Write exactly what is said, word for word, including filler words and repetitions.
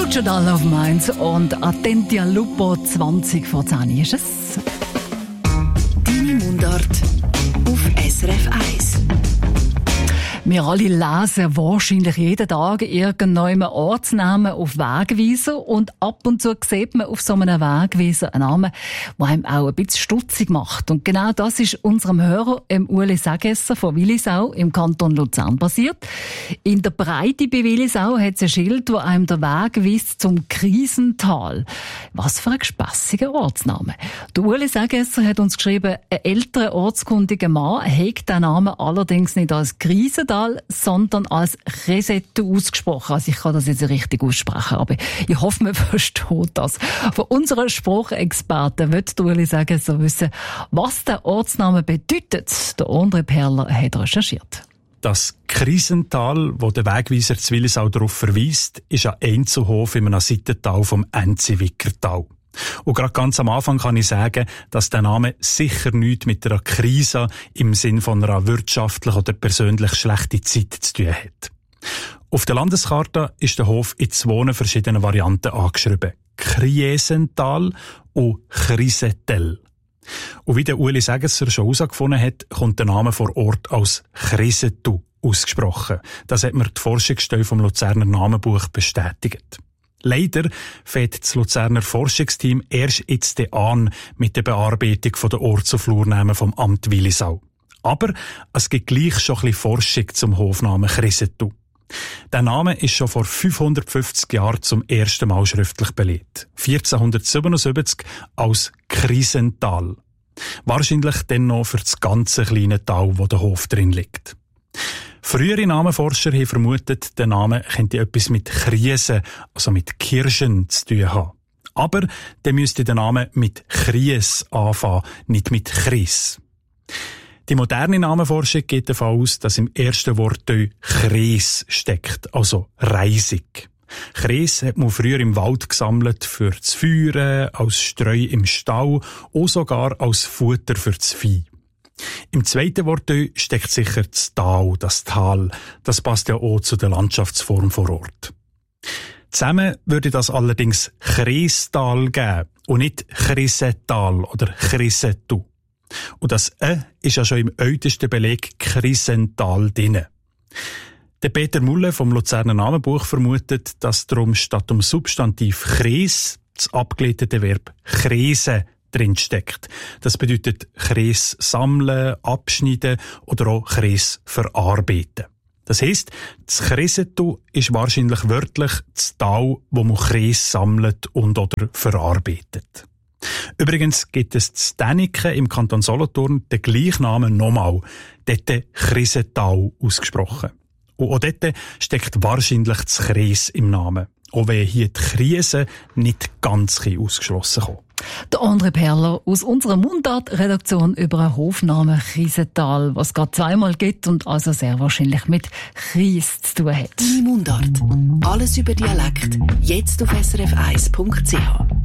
Digital Love Minds und Attentia Lupo zwanzig vor zehn ist es. Deine Mundart auf S R F eins. Wir alle lesen wahrscheinlich jeden Tag irgendeinen Ortsnamen auf Wegweiser und ab und zu sieht man auf so einem Wegweiser einen Namen, der einem auch ein bisschen stutzig macht. Und genau das ist unserem Hörer, dem Ueli Segesser von Willisau im Kanton Luzern passiert. In der Breite bei Willisau hat es ein Schild, das einem der Weg weist zum Krisental. Was für ein gespässiger Ortsname. Der Ueli Segesser hat uns geschrieben, ein älterer ortskundiger Mann hegt den Namen allerdings nicht als Krisental, sondern als Resetto ausgesprochen. Also ich kann das jetzt richtig aussprechen, aber ich hoffe, man versteht das. Von unserer Sprachexperten wird Ueli sagen, so wissen, was der Ortsname bedeutet. Der André Perler hat recherchiert. Das Krisental, wo der Wegweiser zu Willisau darauf verweist, ist ein Einzelhof in einem Seitental vom Enziwickertal. Und gerade ganz am Anfang kann ich sagen, dass der Name sicher nichts mit einer Krise im Sinn von einer wirtschaftlich oder persönlich schlechten Zeit zu tun hat. Auf der Landeskarte ist der Hof in zwei verschiedenen Varianten angeschrieben. Kriesental und Krisetel. Und wie der Ueli Segesser schon herausgefunden hat, kommt der Name vor Ort als Krisetu ausgesprochen. Das hat mir die Forschungsstelle vom Luzerner Namenbuch bestätigt. Leider fängt das Luzerner Forschungsteam erst jetzt an mit der Bearbeitung der Orts- und Flurnamen vom Amt Willisau. Aber es gibt gleich schon ein bisschen Forschung zum Hofnamen Krisetu. Der Name ist schon vor fünfhundertfünfzig Jahren zum ersten Mal schriftlich belegt. vierzehnhundertsiebenundsiebzig als Krisental. Wahrscheinlich dann noch für das ganze kleine Tal, wo der Hof drin liegt. Frühere Namenforscher haben vermutet, der Name könnte etwas mit Krise, also mit Kirschen, zu tun haben. Aber dann müsste der Name mit Kries anfangen, nicht mit Chris. Die moderne Namenforschung geht davon aus, dass im ersten Wort Chres steckt, also reisig. Chres hat man früher im Wald gesammelt für das Feuern, als Streu im Stall und sogar als Futter für das Vieh. Im zweiten Wort steckt sicher das Tal, das Tal. Das passt ja auch zu der Landschaftsform vor Ort. Zusammen würde das allerdings Chrestal geben und nicht Krisetal oder Krisetu. Und das «ä» ist ja schon im ältesten Beleg Krisental drin. Der Peter Mulle vom Luzerner Namenbuch vermutet, dass darum statt dem Substantiv Chres das abgeleitete Verb Chrese drin steckt. Das bedeutet Chres sammeln, abschneiden oder auch Chres verarbeiten. Das heisst, das Krisetu ist wahrscheinlich wörtlich das Tal, wo man Chres sammelt und oder verarbeitet. Übrigens gibt es zu Däniken im Kanton Solothurn den gleichen Namen nochmal, dort Krisetal ausgesprochen. Und auch dort steckt wahrscheinlich das Chres im Namen. Auch wenn hier die Krise nicht ganz ausgeschlossen kommt. Der André Perler aus unserer Mundart-Redaktion über einen Hofnamen Krisental, was es gerade zweimal gibt und also sehr wahrscheinlich mit Krise zu tun hat. Deine Mundart. Alles über Dialekt. Jetzt auf S R F eins Punkt C H.